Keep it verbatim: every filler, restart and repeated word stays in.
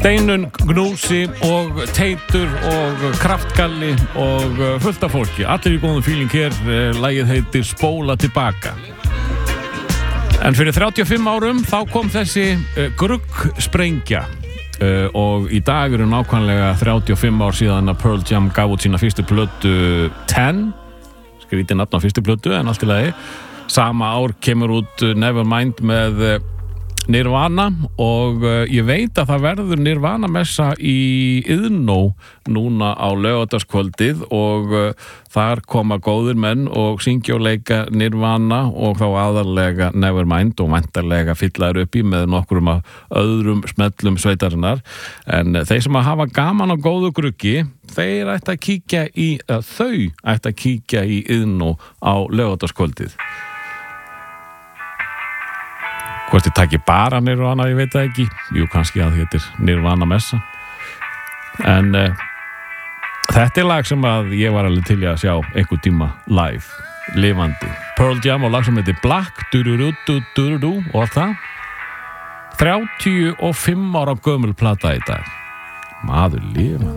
Steinun, Gnúsi og Teitur og Kraftgalli og fullt af fólki. Allir í góðum fíling hér. Lagið heitir Spóla tilbaka. En fyrir þrjátíu og fimm árum þá kom þessi uh, gruggsprengja uh, og í dag eru nákvæmlega þrjátíu og fimm ár síðan að Pearl Jam gaf út sína fyrstu plötu ten. Skrítið nafn á fyrstu plötu en allt í lagi. Sama ár kemur út Nevermind með uh, Nirvana og uh, ég veit að það verður Nirvana messa í Iðnó núna á laugardagskvöldið og uh, þar koma góðir menn og syngja og leika Nirvana og þá aðallega Nevermind og væntanlega fyllaður upp í með nokkrum af öðrum smellum sveitarinnar en uh, þeir sem að hafa gaman á góðu gruggi þeir ætti að kíkja í uh, þau ætti að kíkja í Iðnó á laugardagskvöldið. Hvort þið takki bara Nirvana, ég veit það ekki. Jú, kannski að þetta er Nirvana messa. En uh, þetta er lag sem að ég var alveg til að sjá einhver tíma live, lifandi. Pearl Jam og lag sem heitir Black, du-du-du-du-du-du og allt það. þrjátíu og fimm ára gömul plata í dag. Maður lifandi.